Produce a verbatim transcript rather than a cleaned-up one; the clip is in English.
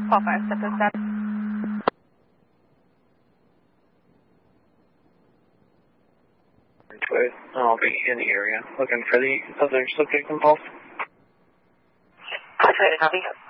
Call five, step to step. I'll be in the area looking for the other subject involved. I'll try to copy.